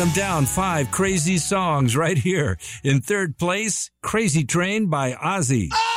I'm down 5 crazy songs right here. In third place, Crazy Train by Ozzy.